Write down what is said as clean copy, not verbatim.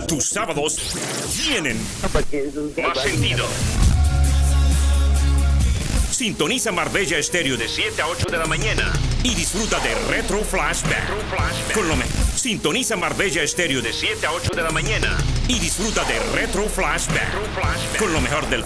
Tus sábados tienen más sentido. Sintoniza Marbella Estéreo de 7 a 8 de la mañana y disfruta de Retro Flashback. Con lo Sintoniza Marbella Estéreo de 7 a 8 de la mañana y disfruta de Retro Flashback. Con lo mejor del